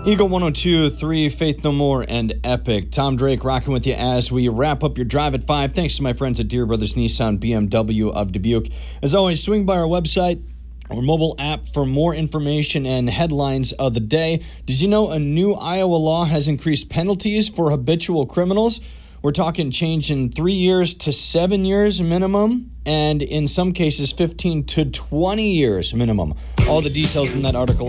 Eagle 102.3, Faith No More, and Epic. Tom Drake rocking with you as we wrap up your drive at 5. Thanks to my friends at Deere Brothers Nissan BMW of Dubuque. As always, swing by our website or mobile app for more information and headlines of the day. Did you know a new Iowa law has increased penalties for habitual criminals? We're talking change in 3 years to 7 years minimum, and in some cases 15 to 20 years minimum. All the details in that article